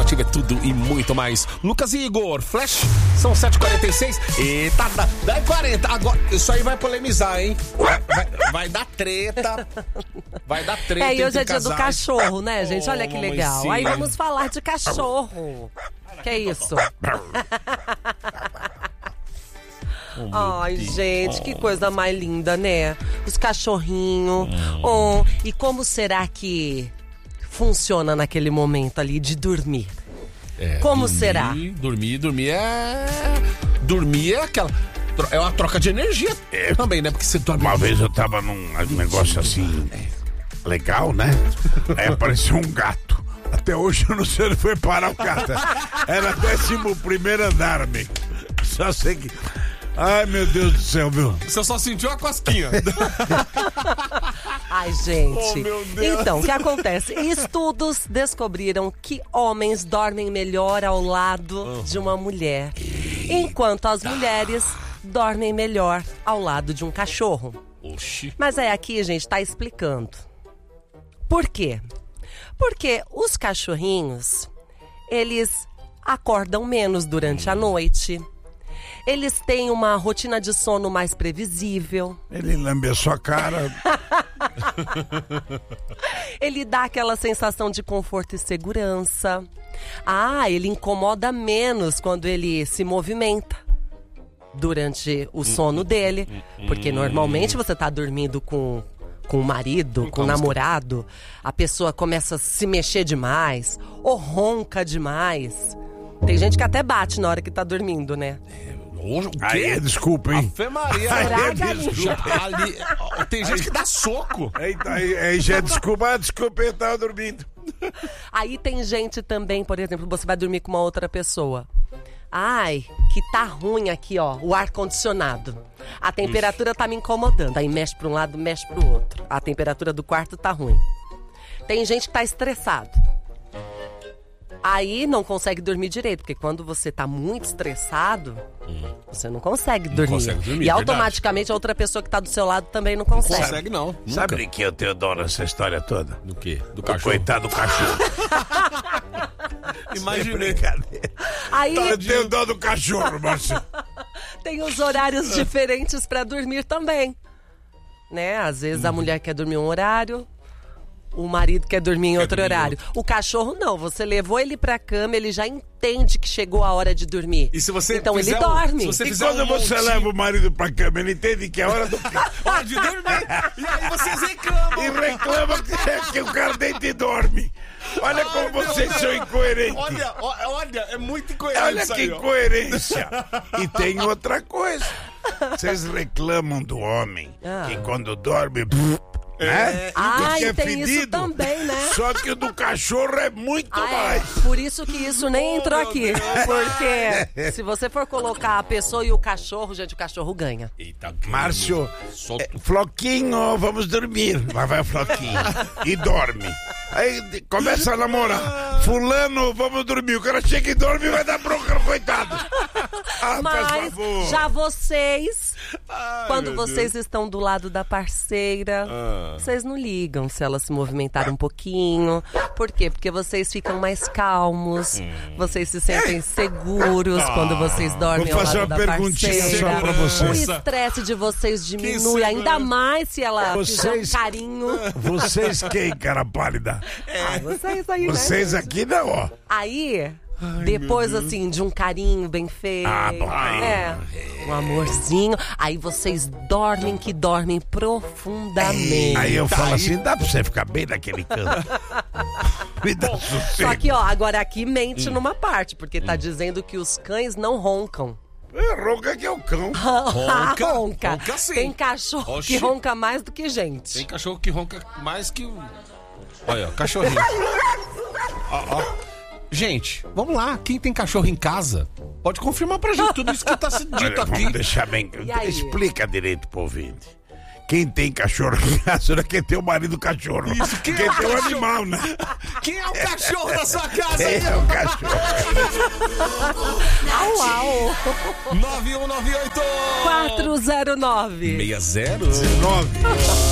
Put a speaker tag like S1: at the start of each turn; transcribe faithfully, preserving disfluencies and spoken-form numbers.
S1: automotiva é tudo e muito mais. Lucas e Igor, Flash, são sete e quarenta e seis. Eita, dá, dá quarenta. Agora, isso aí vai polemizar, hein? Vai, vai, vai dar treta. Vai dar treta.
S2: É, e hoje é dia
S1: casais.
S2: do cachorro, né, gente? Olha que
S1: Oh,
S2: legal.
S1: sim.
S2: Aí vamos falar de cachorro. Que é isso?
S1: Oh,
S2: Ai,
S1: Deus.
S2: gente,
S1: Oh.
S2: que coisa mais linda, né? Os cachorrinhos. Oh, e como será que funciona naquele momento ali de dormir?
S1: É,
S2: Como
S1: dormir,
S2: será?
S1: Dormir, dormir é... Dormir é aquela... É uma troca de energia é, também, né? Porque você dorme...
S3: Uma vez eu tava num negócio assim, legal, né? Aí apareceu um gato. Até hoje eu não sei onde foi parar o gato. Era décimo primeiro andar, amigo. Só sei que... Ai, meu Deus do céu, viu?
S1: Você só sentiu a cosquinha.
S2: Ai, gente.
S1: Oh, meu Deus.
S2: Então, o que acontece? Estudos descobriram que homens dormem melhor ao lado uhum. de uma mulher, enquanto as mulheres dormem melhor ao lado de um cachorro.
S1: Oxi.
S2: Mas é aqui, gente, tá explicando. Por quê? Porque os cachorrinhos, eles acordam menos durante a noite. Eles têm uma rotina de sono mais previsível.
S3: Ele lambe a sua cara.
S2: Ele dá aquela sensação de conforto e segurança. Ah, ele incomoda menos quando ele se movimenta durante o sono dele. Porque normalmente você tá dormindo com, com o marido, com o namorado. A pessoa começa a se mexer demais ou ronca demais. Tem gente que até bate na hora que tá dormindo, né?
S1: O quê?
S3: Aí, desculpa, hein?
S1: Ave Maria.
S3: Aí,
S1: desculpa. Ali, tem gente que dá soco.
S3: Aí, aí, aí já desculpa, desculpa, eu tava dormindo.
S2: Aí tem gente também, por exemplo, você vai dormir com uma outra pessoa. Ai, que tá ruim aqui, ó, o ar-condicionado. A temperatura tá me incomodando. Aí mexe pra um lado, mexe pro outro. A temperatura do quarto tá ruim. Tem gente que tá estressado. Aí não consegue dormir direito, porque quando você tá muito estressado, hum. você não consegue
S1: não
S2: dormir.
S1: Consegue dormir.
S2: E automaticamente verdade. A outra pessoa que tá do seu lado também não consegue.
S1: Não consegue, não. Nunca.
S3: Sabe que eu tenho dó nessa história toda?
S1: Do quê? Do
S3: o
S1: cachorro?
S3: Coitado do cachorro.
S1: Imaginei.
S2: Aí
S3: eu tenho dó do cachorro, Márcio.
S2: Tem os horários diferentes pra dormir também. Né? Às vezes a mulher quer dormir um horário, o marido quer dormir em quer outro dormir horário. Outro. O cachorro não, você levou ele pra cama, ele já entende que chegou a hora de dormir.
S1: E se você
S2: então ele
S1: um,
S2: dorme.
S1: Se você
S3: e quando um você monte... leva o marido pra cama, ele entende que é hora do
S1: hora de dormir. E aí vocês reclamam.
S3: E reclamam que, que o cara deita e dorme. Olha Ai, como vocês são incoerentes.
S1: Olha, olha, é muito incoerente.
S3: Olha que aí, incoerência. E tem outra coisa. Vocês reclamam do homem ah. que quando dorme... Né?
S2: Ah,
S3: e
S2: é tem
S3: fedido,
S2: isso também, né?
S3: Só que o do cachorro é muito
S2: ah,
S3: mais.
S2: É. Por isso que isso nem oh, entrou aqui. Porque se você for colocar a pessoa e o cachorro, gente, o cachorro ganha.
S3: Eita, Márcio, é, Floquinho, vamos dormir. Lá vai o Floquinho. E dorme. Aí começa a namorar. Fulano, vamos dormir. O cara chega e dorme e vai dar bronca no coitado. Ah,
S2: mas já vocês,
S1: Ai,
S2: quando vocês Deus. Estão do lado da parceira, ah. vocês não ligam se ela se movimentar um pouquinho. Por quê? Porque vocês ficam mais calmos, hum. vocês se sentem seguros ah. quando vocês dormem ao lado da parceira. Vou fazer uma perguntinha só pra vocês. O estresse de vocês diminui, ainda mais se ela vocês, fizer um carinho.
S3: Vocês quem, cara pálida?
S2: É. Ah, vocês aí,
S3: Vocês
S2: né,
S3: aqui não, ó.
S2: Aí... Ai, depois, assim, de um carinho bem feito,
S3: ah, bom,
S2: é, um amorzinho, aí vocês dormem que dormem profundamente.
S3: Aí eu falo assim, dá pra você ficar bem naquele canto. Me dá
S2: Só que, ó, agora aqui mente hum. numa parte, porque tá hum. dizendo que os cães não roncam.
S3: É, ronca que é o cão.
S1: Ronca,
S2: ronca.
S1: ronca sim.
S2: Tem cachorro Oxi. Que ronca mais do que gente.
S1: Tem cachorro que ronca mais que... Olha, ó, cachorrinho. Ó, ó. Gente, vamos lá. Quem tem cachorro em casa, pode confirmar pra gente tudo isso que tá sendo dito
S3: Olha,
S1: aqui.
S3: Vamos deixar bem... Explica direito pro ouvinte. Quem tem cachorro em casa não é quem tem o marido cachorro.
S1: Isso, quem,
S3: quem
S1: é
S3: tem o
S1: cachorro?
S3: Animal, né?
S1: Quem é o cachorro da sua casa?
S3: Quem é o cachorro?
S2: Au, au.
S1: nove um nove oito
S2: quatro zero nove
S1: seis zero
S3: nove